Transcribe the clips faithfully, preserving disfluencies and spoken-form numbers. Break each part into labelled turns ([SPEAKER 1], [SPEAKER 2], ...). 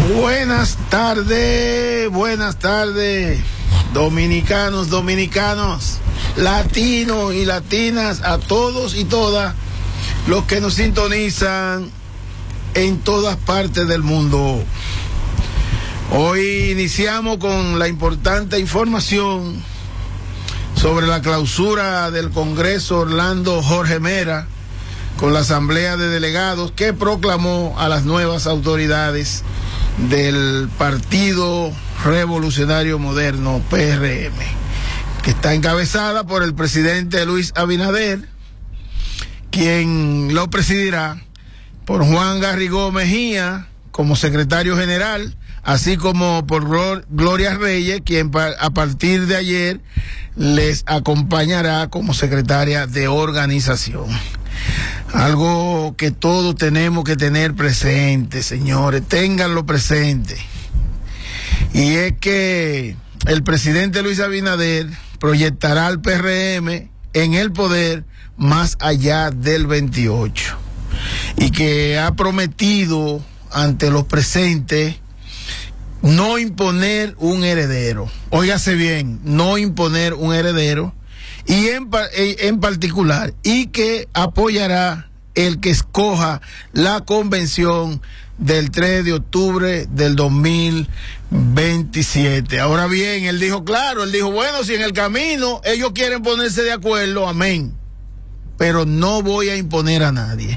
[SPEAKER 1] Buenas tardes, buenas tardes, dominicanos, dominicanos, latinos y latinas, a todos y todas los que nos sintonizan en todas partes del mundo. Hoy iniciamos con la importante información sobre la clausura del Congreso Orlando Jorge Mera con la Asamblea de Delegados, que proclamó a las nuevas autoridades del Partido Revolucionario Moderno, P R M, que está encabezada por el presidente Luis Abinader, quien lo presidirá, por Juan Garrigó Mejía como secretario general, así como por Gloria Reyes, quien a partir de ayer les acompañará como secretaria de organización. Algo que todos tenemos que tener presente, señores, ténganlo presente. Y es que el presidente Luis Abinader proyectará al P R M en el poder más allá del veintiocho. Y que ha prometido ante los presentes no imponer un heredero. Óigase bien, no imponer un heredero. Y en, en particular, y que apoyará el que escoja la convención del tres de octubre del dos mil veintisiete. Ahora bien, él dijo, claro, él dijo, bueno, si en el camino ellos quieren ponerse de acuerdo, amén, pero no voy a imponer a nadie.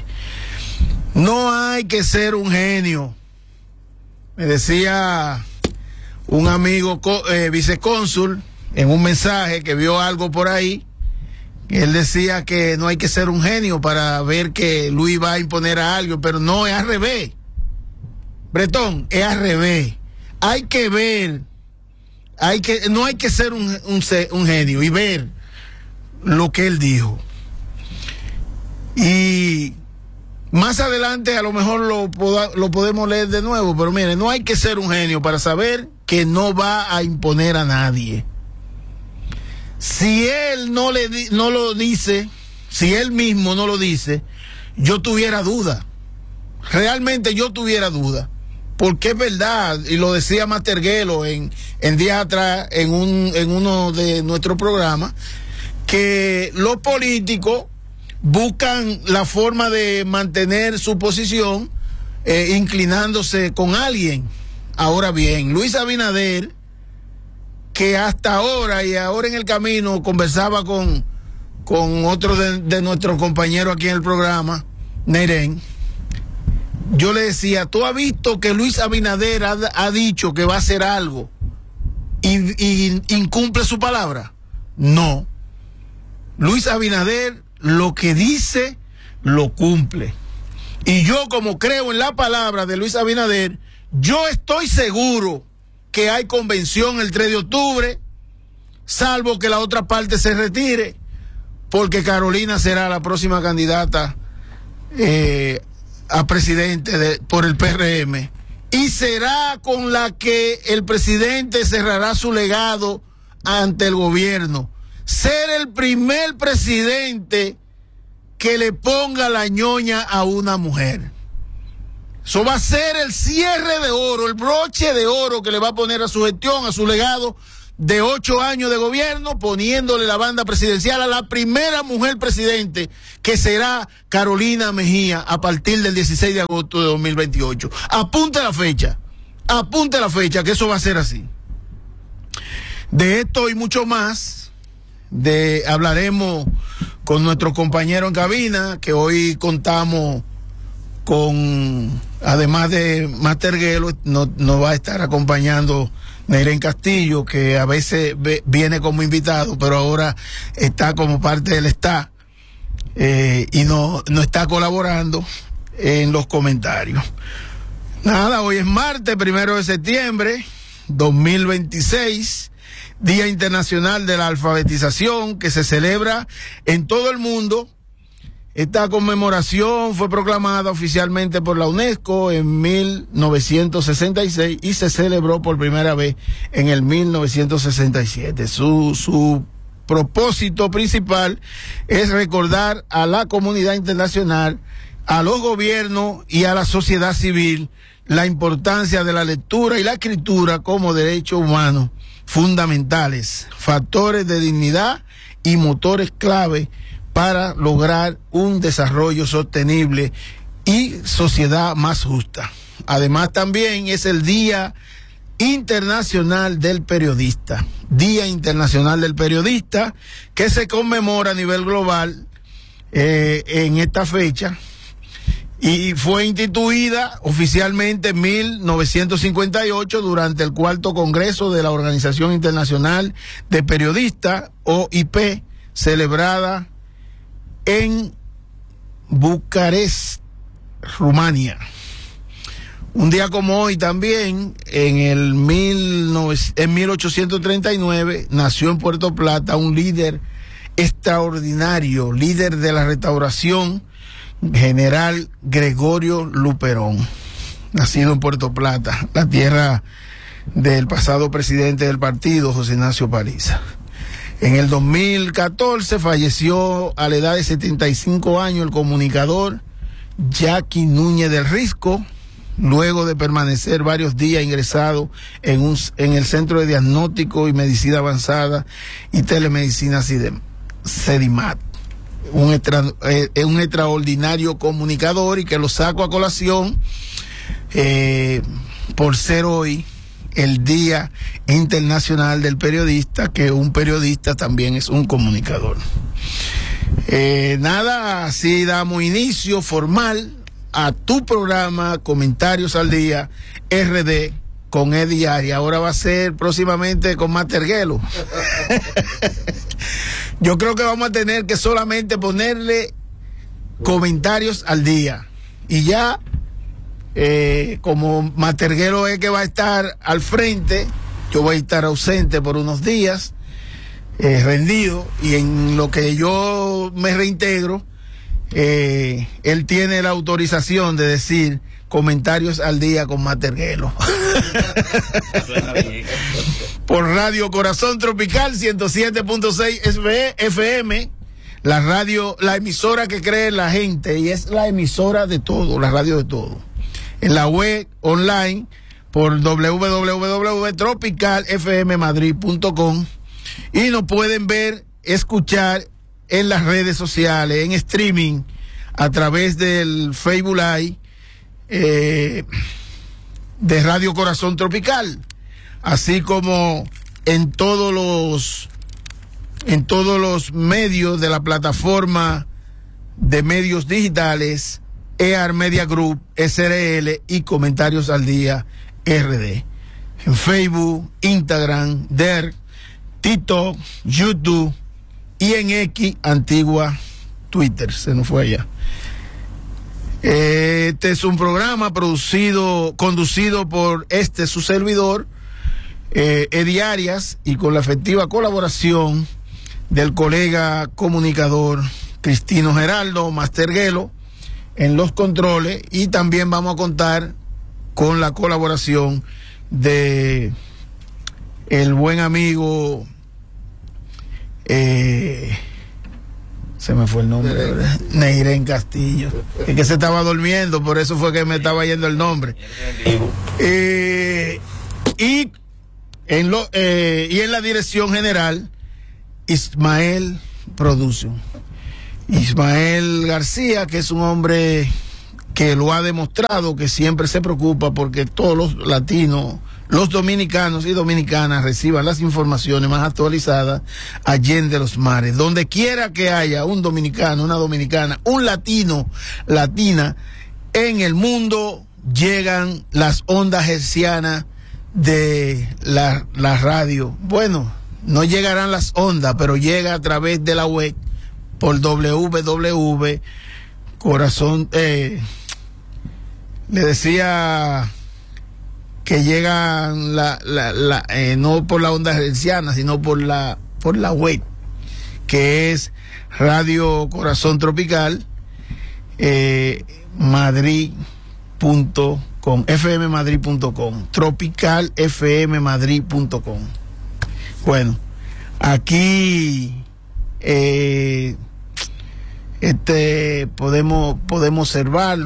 [SPEAKER 1] No hay que ser un genio. Me decía un amigo eh, vicecónsul en un mensaje que vio algo por ahí, él decía que no hay que ser un genio para ver que Luis va a imponer a algo, pero no, es al revés. Bretón, es al revés. Hay que ver, hay que, no hay que ser un, un, un genio y ver lo que él dijo. Y más adelante a lo mejor lo, lo podemos leer de nuevo, pero mire, no hay que ser un genio para saber que no va a imponer a nadie. Si él no le no lo dice, si él mismo no lo dice, yo tuviera duda. Realmente yo tuviera duda. Porque es verdad, y lo decía Masterguelo en, en días atrás, en un, en uno de nuestros programas, que los políticos buscan la forma de mantener su posición eh, inclinándose con alguien. Ahora bien, Luis Abinader, que hasta ahora y ahora en el camino conversaba con, con otro de, de nuestros compañeros aquí en el programa, Neren, yo le decía, ¿tú has visto que Luis Abinader ha, ha dicho que va a hacer algo y, y incumple su palabra? No. Luis Abinader lo que dice, lo cumple. Y yo, como creo en la palabra de Luis Abinader, yo estoy seguro que hay convención el tres de octubre, salvo que la otra parte se retire, porque Carolina será la próxima candidata eh, a presidente de, por el P R M, y será con la que el presidente cerrará su legado ante el gobierno. Ser el primer presidente que le ponga la ñoña a una mujer. Eso va a ser el cierre de oro, el broche de oro que le va a poner a su gestión, a su legado de ocho años de gobierno, poniéndole la banda presidencial a la primera mujer presidente, que será Carolina Mejía a partir del dieciséis de agosto de dos mil veintiocho. Apunte la fecha, apunte la fecha, que eso va a ser así. De esto y mucho más, de hablaremos con nuestro compañero en cabina, que hoy contamos con, además de Masterguelo, nos no va a estar acompañando Neren Castillo, que a veces ve, viene como invitado, pero ahora está como parte del staff eh, y no, no está colaborando en los comentarios. Nada, hoy es martes, primero de septiembre, dos mil veintiséis, Día Internacional de la Alfabetización, que se celebra en todo el mundo. Esta conmemoración fue proclamada oficialmente por la UNESCO en mil novecientos sesenta y seis y se celebró por primera vez en el mil novecientos sesenta y siete. Su, su propósito principal es recordar a la comunidad internacional, a los gobiernos y a la sociedad civil la importancia de la lectura y la escritura como derechos humanos fundamentales, factores de dignidad y motores clave para lograr un desarrollo sostenible y sociedad más justa. Además, también es el Día Internacional del Periodista, Día Internacional del Periodista, que se conmemora a nivel global eh, en esta fecha, y fue instituida oficialmente en mil novecientos cincuenta y ocho durante el cuarto Congreso de la Organización Internacional de Periodistas, O I P, celebrada en Bucarest, Rumania. Un día como hoy también, en el mil ochocientos treinta y nueve, nació en Puerto Plata un líder extraordinario, líder de la restauración, general Gregorio Luperón, nacido en Puerto Plata, la tierra del pasado presidente del partido, José Ignacio Paliza. En el dos mil catorce falleció a la edad de setenta y cinco años el comunicador Jackie Núñez del Risco, luego de permanecer varios días ingresado en, un, en el Centro de Diagnóstico y Medicina Avanzada y Telemedicina CEDIMAT. Un, extra, eh, un extraordinario comunicador, y que lo saco a colación eh, por ser hoy el Día Internacional del Periodista, que un periodista también es un comunicador. Eh, nada, así damos inicio formal a tu programa Comentarios al Día R D con Eddie Ari. Ahora va a ser próximamente con Materguelo. Yo creo que vamos a tener que solamente ponerle Comentarios al Día, y ya eh, como Materguelo es que va a estar al frente, yo voy a estar ausente por unos días, eh, rendido, y en lo que yo me reintegro, Eh, él tiene la autorización de decir Comentarios al Día con Materguelo. Por Radio Corazón Tropical ciento siete punto seis F M, la radio, la emisora que cree en la gente, y es la emisora de todo, la radio de todo. En la web online por w w w punto tropical f m madrid punto com, y nos pueden ver, escuchar en las redes sociales, en streaming, a través del Facebook Live eh, de Radio Corazón Tropical, así como en todos los en todos los medios de la plataforma de medios digitales E A R Media Group S R L y Comentarios al Día R D, en Facebook, Instagram, D E R, TikTok, YouTube y en X, antigua Twitter, se nos fue allá. Este es un programa producido, conducido por este su servidor, eh, Eddie Arias, y con la efectiva colaboración del colega comunicador Cristino Geraldo Masterguelo en los controles, y también vamos a contar con la colaboración de el buen amigo Eh, se me fue el nombre, ¿verdad? Neirén Castillo, es que se estaba durmiendo, por eso fue que me estaba yendo el nombre. Eh, y en lo eh, y en la dirección general, Ismael Production, Ismael García, que es un hombre que lo ha demostrado, que siempre se preocupa porque todos los latinos, los dominicanos y dominicanas reciban las informaciones más actualizadas allende los mares. Donde quiera que haya un dominicano, una dominicana, un latino, latina en el mundo, llegan las ondas hercianas de la, la radio. Bueno, no llegarán las ondas, pero llega a través de la web por w w w Corazón, eh, le decía que llegan la, la, la eh, no por la onda herciana, sino por la por la web, que es Radio Corazón Tropical eh, Madrid punto com, f m madrid punto com, tropical f m madrid punto com. Bueno, aquí eh, este podemos podemos observarlo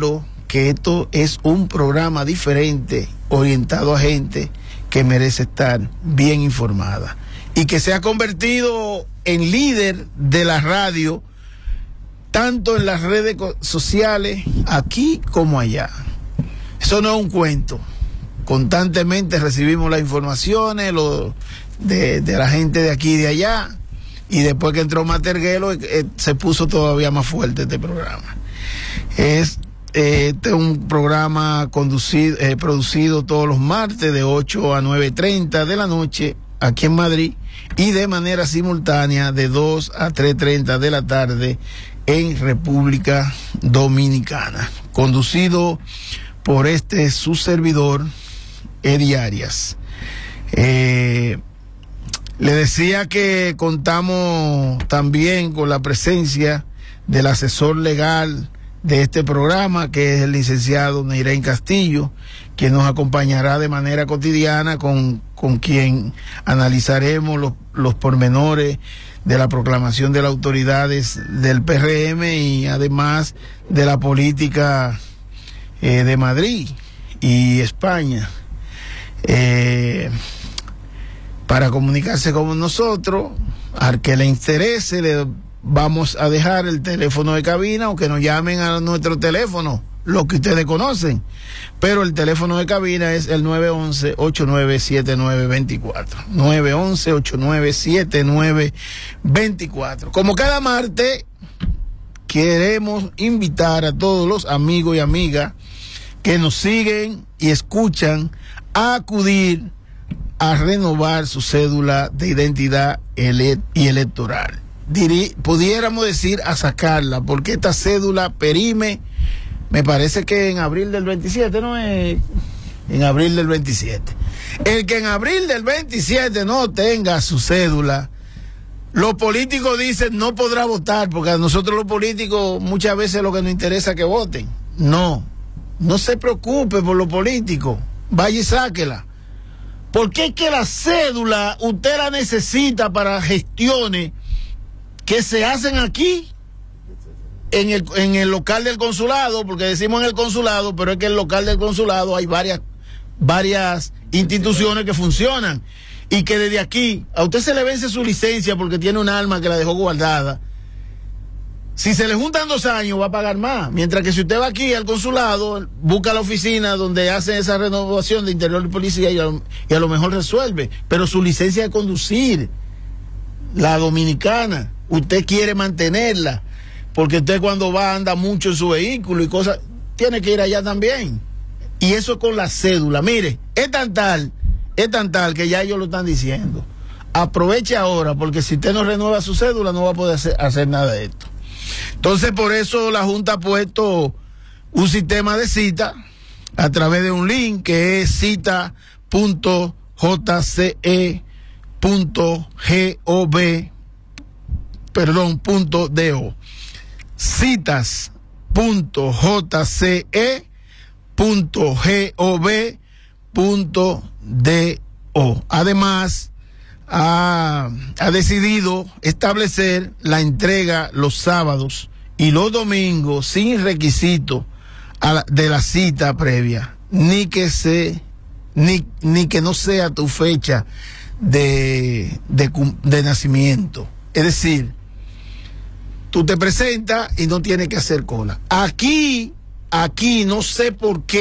[SPEAKER 1] que esto es un programa diferente, orientado a gente que merece estar bien informada y que se ha convertido en líder de la radio, tanto en las redes sociales, aquí como allá. Eso no es un cuento. Constantemente recibimos las informaciones lo, de, de la gente de aquí y de allá, y después que entró Materguelo, eh, se puso todavía más fuerte este programa. Es eh, este es un programa conducido, eh, producido todos los martes de ocho a nueve y treinta de la noche aquí en Madrid, y de manera simultánea de dos a tres y treinta de la tarde en República Dominicana, conducido por este su servidor, Eddie Arias. Eh, le decía que contamos también con la presencia del asesor legal de este programa, que es el licenciado Neirén Castillo, quien nos acompañará de manera cotidiana, con, con quien analizaremos los, los pormenores de la proclamación de las autoridades del P R M y además de la política eh, de Madrid y España. Eh, para comunicarse con nosotros, al que le interese, le vamos a dejar el teléfono de cabina, o que nos llamen a nuestro teléfono, lo que ustedes conocen, pero el teléfono de cabina es el nueve once, ocho nueve siete nueve dos cuatro, nueve once, ocho nueve siete nueve dos cuatro. Como cada martes, queremos invitar a todos los amigos y amigas que nos siguen y escuchan a acudir a renovar su cédula de identidad ele- y electoral. Diri- pudiéramos decir a sacarla, porque esta cédula perime, me parece que en abril del veintisiete, ¿no es? En abril del veintisiete. El que en abril del veintisiete no tenga su cédula, los políticos dicen no podrá votar, porque a nosotros los políticos muchas veces lo que nos interesa es que voten. No, no se preocupe por los políticos, vaya y sáquela. Porque es que la cédula usted la necesita para gestiones que se hacen aquí en el, en el local del consulado, porque decimos en el consulado, pero es que en el local del consulado hay varias, varias instituciones que funcionan, y que desde aquí a usted se le vence su licencia porque tiene un arma que la dejó guardada. Si se le juntan dos años va a pagar más, mientras que si usted va aquí al consulado, busca la oficina donde hace esa renovación de interior y policía, y a, lo, y a lo mejor resuelve. Pero su licencia de conducir, la dominicana, usted quiere mantenerla, porque usted cuando va anda mucho en su vehículo y cosas, tiene que ir allá también. Y eso con la cédula, mire, es tan tal, es tan tal que ya ellos lo están diciendo. Aproveche ahora, porque si usted no renueva su cédula no va a poder hacer, hacer nada de esto. Entonces, por eso la Junta ha puesto un sistema de cita a través de un link que es cita punto j c e punto gov, perdón, punto do. citas punto j c e punto gov punto do. Además, Ha, ha decidido establecer la entrega los sábados y los domingos sin requisito a la, de la cita previa, ni que se ni, ni que no sea tu fecha de, de, de nacimiento. Es decir, tú te presentas y no tienes que hacer cola. Aquí, aquí no sé por qué